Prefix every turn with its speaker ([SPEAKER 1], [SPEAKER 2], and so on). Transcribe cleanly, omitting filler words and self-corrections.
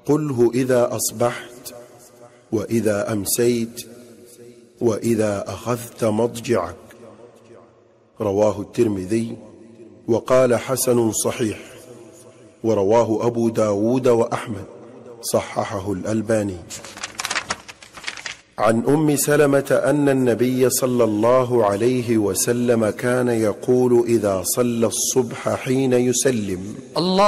[SPEAKER 1] قله إذا أصبحت وإذا أمسيت وإذا أخذت مضجعك. رواه الترمذي وقال حسن صحيح، ورواه أبو داود وأحمد، صححه الألباني. عن أم سلمة أن النبي صلى الله عليه وسلم كان يقول إذا صلى الصبح حين يسلم: الله